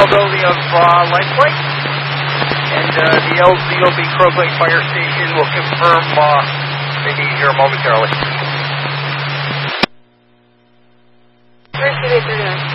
availability of lifeline, and the LZOB Crow Lake Fire Station will confirm the need here momentarily. Where's the